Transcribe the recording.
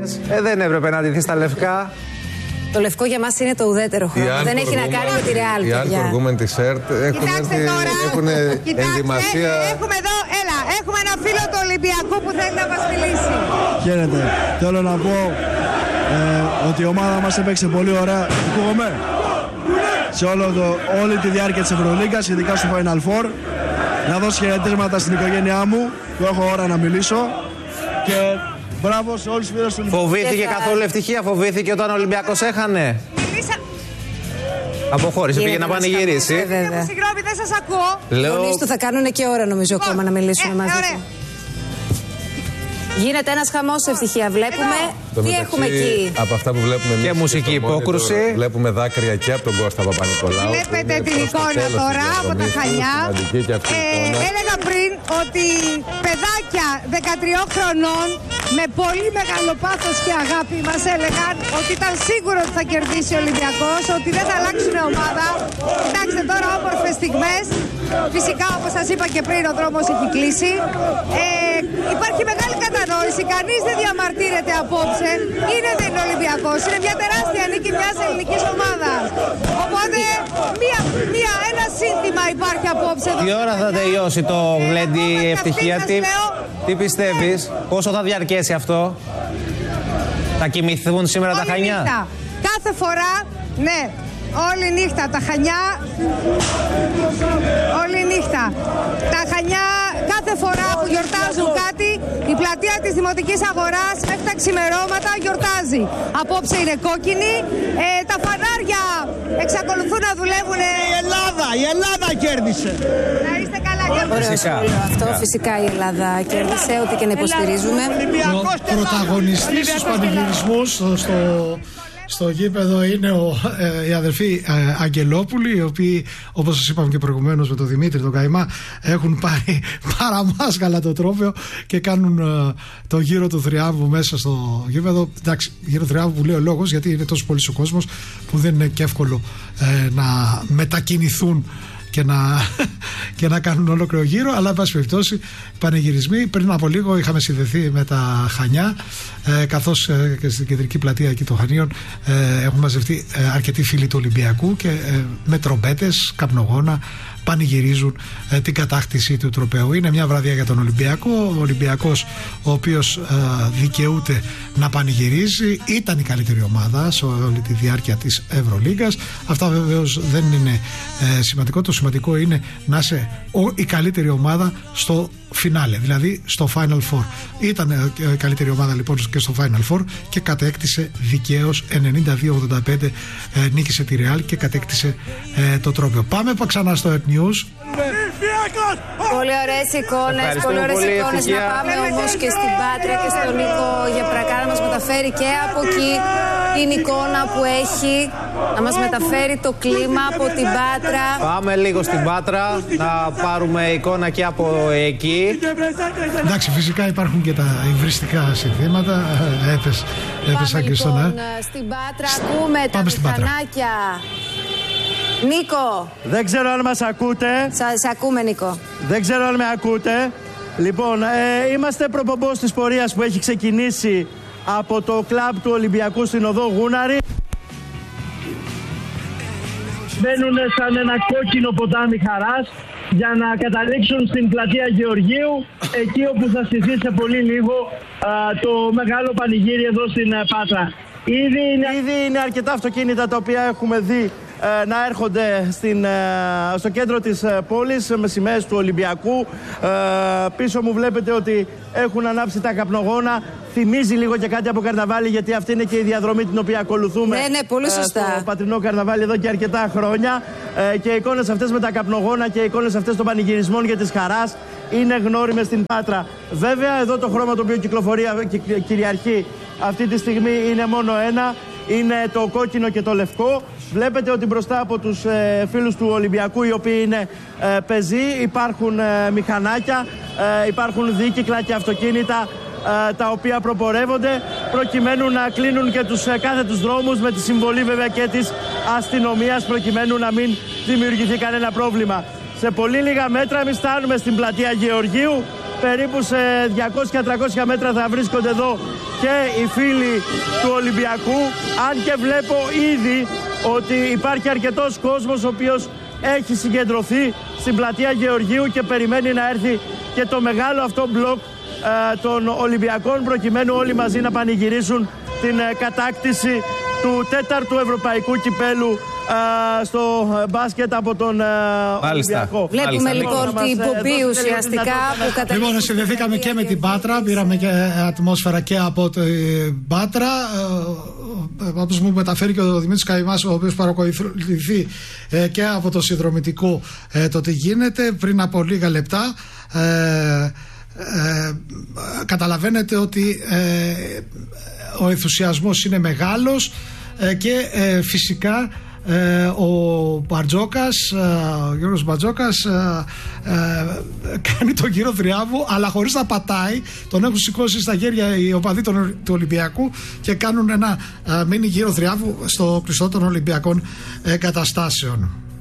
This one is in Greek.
Δεν έπρεπε να ντυθεί στα λευκά. Το λευκό για μας είναι το ουδέτερο χρώμα. Δεν έχει να κάνει με τη Real. Οι άλλοι προηγούμενοι τη ΣΕΡΤ έχουν ενδυμασία. Έχουμε εδώ, έχουμε ένα φίλο του Ολυμπιακού που θέλει να μας μιλήσει. Χαίρετε. Θέλω να πω ότι η ομάδα μας έπαιξε πολύ ωραία. Ακούγομαι. Σε όλη τη διάρκεια της Ευρωλίγκας, ειδικά στο Final Four. Να δώσω χαιρετίσματα στην οικογένειά μου που έχω ώρα να μιλήσω. Και μπράβο σε όλους τους φίλους του Ολυμπιακού. Φοβήθηκε καθόλου ευτυχία, φοβήθηκε όταν ο Ολυμπιακός έχανε. Αποχώρησε, πήγε να πανηγυρίσει. Συγγνώμη, δεν σας ακούω. Γονείς του θα κάνουν και ώρα νομίζω ακόμα να μιλήσουμε μαζί του. Γίνεται ένας χαμός ευτυχία. Βλέπουμε τι έχουμε εκεί. Από αυτά που βλέπουμε και μουσική υπόκρουση. Βλέπουμε δάκρυα και από τον Κώστα Παπα-Νικολάου. Βλέπετε την εικόνα τώρα από τα Χανιά. Έλεγα πριν ότι παιδάκια 13 χρονών με πολύ μεγάλο πάθος και αγάπη μας έλεγαν ότι ήταν σίγουρο ότι θα κερδίσει ο Ολυμπιακός, ότι δεν θα αλλάξουν ομάδα. Κοιτάξτε τώρα όμορφες στιγμές. Φυσικά, όπως σας είπα και πριν, ο δρόμος έχει κλείσει. Υπάρχει μεγάλη κατανόηση. Κανείς δεν διαμαρτύρεται απόψε. Δεν είναι Ολυμπιακός. Είναι μια τεράστια νίκη μιας ελληνικής ομάδας. Οπότε, ένα σύνθημα υπάρχει απόψε. Τι ώρα θα τελειώσει το γλέντι ευτυχία, τι πιστεύεις, πόσο θα διαρκέσει αυτό, θα κοιμηθούν σήμερα τα Χανιά? Νύχτα. Κάθε φορά, ναι. Όλη νύχτα τα Χανιά. Όλη νύχτα. Τα Χανιά κάθε φορά που γιορτάζουν κάτι, η πλατεία της Δημοτικής Αγοράς μέχρι τα ξημερώματα γιορτάζει. Απόψε είναι κόκκινη. Τα φανάρια εξακολουθούν να δουλεύουν. Η Ελλάδα κέρδισε. Να είστε καλά και φυσικά. Αυτό φυσικά η Ελλάδα κέρδισε, ό,τι και να υποστηρίζουμε. Πρωταγωνιστής στους πανηγυρισμούς στο γήπεδο είναι οι αδελφοί Αγγελόπουλοι, οι οποίοι, όπως σας είπαμε και προηγουμένως με τον Δημήτρη τον Καϊμά, έχουν πάρει παραμάσκαλα το τρόπαιο και κάνουν το γύρο του θριάμβου μέσα στο γήπεδο. Εντάξει, γύρο θριάμβου που λέει ο λόγος, γιατί είναι τόσο πολύ ο κόσμος που δεν είναι και εύκολο να μετακινηθούν και να κάνουν ολόκληρο γύρο, αλλά εν πάση περιπτώσει πανηγυρισμοί. Πριν από λίγο είχαμε συνδεθεί με τα Χανιά, καθώς και στην κεντρική πλατεία εκεί των Χανίων έχουν μαζευτεί αρκετοί φίλοι του Ολυμπιακού και με τρομπέτες, καπνογόνα πανηγυρίζουν την κατάκτηση του τροπαίου. Είναι μια βραδιά για τον Ολυμπιακό. Ο Ολυμπιακός, ο οποίος δικαιούται να πανηγυρίζει, ήταν η καλύτερη ομάδα σε όλη τη διάρκεια της Ευρωλίγκας. Αυτά βεβαίως δεν είναι σημαντικό. Το σημαντικό είναι να είσαι η καλύτερη ομάδα στο φινάλε, δηλαδή στο Final Four. Ήταν η καλύτερη ομάδα λοιπόν και στο Final Four και κατέκτησε δικαίως 92-85, νίκησε τη Real και κατέκτησε το τρόπαιο. Πάμε ξανά στο Earth News. Πολύ ωραίες εικόνες, πολύ ωραίες εικόνες. Να πάμε όμως και στην Πάτρα και στον Νίκο για παρακάτω να μας μεταφέρει και από εκεί την εικόνα που έχει, να μας μεταφέρει το κλίμα από την Πάτρα. Πάμε λίγο στην Πάτρα να πάρουμε εικόνα και από εκεί. Εντάξει, φυσικά υπάρχουν και τα υβριστικά συνθήματα. Έπεσαν και στον αέρα. Στην Πάτρα ακούμε τα μηχανάκια. Νίκο! Δεν ξέρω αν μας ακούτε. Σας ακούμε, Νίκο. Δεν ξέρω αν με ακούτε. Λοιπόν, είμαστε προπομπός της πορείας που έχει ξεκινήσει από το κλαμπ του Ολυμπιακού στην οδό Γούναρη. Μπαίνουν σαν ένα κόκκινο ποτάμι χαράς για να καταλήξουν στην πλατεία Γεωργίου, εκεί όπου θα στηθεί σε πολύ λίγο το μεγάλο πανηγύρι εδώ στην Πάτρα. Ήδη είναι αρκετά αυτοκίνητα τα οποία έχουμε δει να έρχονται στο κέντρο της πόλης με σημαίες του Ολυμπιακού. Πίσω μου βλέπετε ότι έχουν ανάψει τα καπνογόνα. Θυμίζει λίγο και κάτι από καρναβάλι, γιατί αυτή είναι και η διαδρομή την οποία ακολουθούμε. Ναι, πολύ σωστά. Στο πατρινό καρναβάλι εδώ και αρκετά χρόνια. Και οι εικόνες αυτές με τα καπνογόνα και οι εικόνες αυτές των πανηγυρισμών και της χαράς είναι γνώριμες στην Πάτρα. Βέβαια, εδώ το χρώμα το οποίο κυριαρχεί αυτή τη στιγμή είναι μόνο ένα. Είναι το κόκκινο και το λευκό. Βλέπετε ότι μπροστά από τους φίλους του Ολυμπιακού, οι οποίοι είναι πεζοί, υπάρχουν μηχανάκια, υπάρχουν δίκυκλα και αυτοκίνητα τα οποία προπορεύονται προκειμένου να κλείνουν και τους κάθετους δρόμους, με τη συμβολή βέβαια και της αστυνομίας, προκειμένου να μην δημιουργηθεί κανένα πρόβλημα. Σε πολύ λίγα μέτρα εμείς φτάνουμε στην πλατεία Γεωργίου, περίπου σε 200-300 μέτρα θα βρίσκονται εδώ και οι φίλοι του Ολυμπιακού, αν και βλέπω ήδη ότι υπάρχει αρκετός κόσμος ο οποίος έχει συγκεντρωθεί στην πλατεία Γεωργίου και περιμένει να έρθει και το μεγάλο αυτό μπλοκ των Ολυμπιακών, προκειμένου όλοι μαζί να πανηγυρίσουν την κατάκτηση του 4ου Ευρωπαϊκού Κυπέλου στο μπάσκετ από τον Ολυμπιακό. Βλέπουμε λοιπόν την πομπή ουσιαστικά που καταρχήν. Λοιπόν, συνδεθήκαμε και με την Πάτρα, πήραμε και ατμόσφαιρα και από την Πάτρα. Όπως μου μεταφέρει και ο Δημήτρης Καϊμάς, ο οποίος παρακολουθεί και από το συνδρομητικό το τι γίνεται πριν από λίγα λεπτά. Καταλαβαίνετε ότι ο ενθουσιασμός είναι μεγάλος και φυσικά ο Μπαρτζόκας, ο Γιώργος Μπαρτζόκας κάνει τον γύρο θριάμβου, αλλά χωρίς να πατάει. Τον έχουν σηκώσει στα χέρια οι οπαδοί του Ολυμπιακού και κάνουν ένα μίνι γύρο θριάμβου στο κλειστό των Ολυμπιακών εγκαταστάσεων.